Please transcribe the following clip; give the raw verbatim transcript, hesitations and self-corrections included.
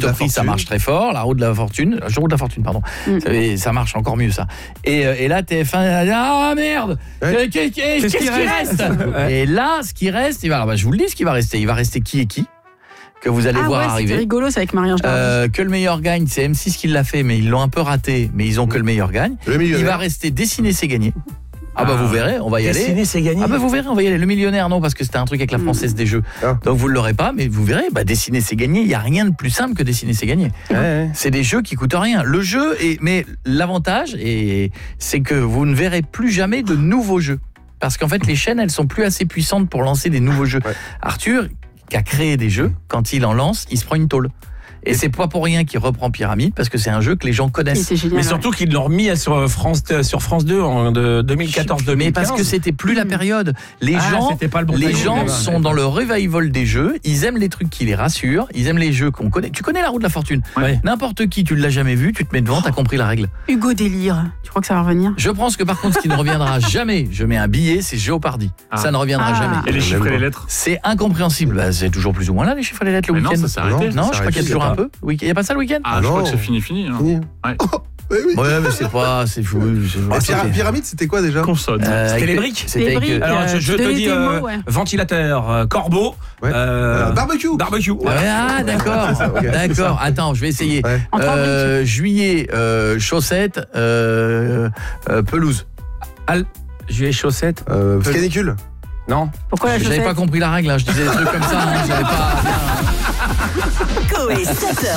surprise, ça marche très fort. La roue de la fortune, la roue de la fortune, pardon. Mm. Ça, ça marche encore mieux, ça. Et, et là, T F un, ah merde, ouais. Qu'est-ce qui reste, qui reste ouais. Et là, ce qui reste, il va, alors, bah, je vous le dis, ce qui va rester, il va rester qui et qui que vous allez ah voir ouais, arriver. C'est rigolo, c'est avec Marie-Ange euh, Que le meilleur gagne, c'est M six qui l'a fait, mais ils l'ont un peu raté, mais ils ont mmh. que le meilleur gagne. Le il va rester Dessiner, c'est gagner. Ah, ah bah vous verrez, on va y Dessiner, aller. c'est gagner. Ah bah vous verrez, on va y aller. Le millionnaire, non, parce que c'était un truc avec la Française mmh. des Jeux. Ah. Donc vous ne l'aurez pas, mais vous verrez, bah, Dessiner, c'est gagner. Il n'y a rien de plus simple que Dessiner, c'est gagner. Ouais, ouais. C'est des jeux qui coûtent rien. Le jeu, est, mais l'avantage, et, c'est que vous ne verrez plus jamais de nouveaux jeux. Parce qu'en fait, les chaînes, elles sont plus assez puissantes pour lancer des nouveaux jeux. Ouais. Arthur, qui a créé des jeux, quand il en lance, il se prend une tôle. Et c'est pas pour rien qu'il reprend Pyramide, parce que c'est un jeu que les gens connaissent. Génial, mais surtout ouais. qu'ils l'ont remis sur France, sur France deux en de deux mille quatorze deux mille quinze. Mais parce que c'était plus la période. Les ah, gens, pas le bon les gens là, sont dans le revival des jeux, ils aiment les trucs qui les rassurent, ils aiment les jeux qu'on connaît. Tu connais la roue de la fortune ouais. N'importe qui, tu ne l'as jamais vu, tu te mets devant, t'as compris la règle. Hugo Délire, tu crois que ça va revenir? Je pense que par contre, ce qui ne reviendra jamais, je mets un billet, c'est Géopardy. Ah. Ça ne reviendra ah. jamais. Et les chiffres et les lettres? C'est incompréhensible. Bah, c'est toujours plus ou moins là, les chiffres et les lettres, le week-end. Non, ça s'est arrêté. Non, je crois qu'il y a toujours un peu. Il n'y a pas ça le week-end? Ah, je crois que c'est fini, fini. Hein. Oui. Ouais. Oh, oui, oui. Ouais, mais c'est pas, c'est fou. Ah, pyra- pyramide, c'était quoi déjà? Consonne. Euh, c'était les briques. C'était les briques. Alors, je, je te dis euh, ouais. ventilateur, euh, corbeau, ouais. euh, euh, barbecue. Barbecue. Ouais. Ouais, ah, d'accord. Okay, d'accord. Attends, je vais essayer. Ouais. Euh, juillet, euh, chaussettes, euh, euh, pelouse. Al- juillet, chaussettes. Euh, canicule. Non. Pourquoi la chaussette? J'avais pas compris la règle. Hein. Je disais des trucs comme ça. Hein. J'avais pas. Coé, sept heures.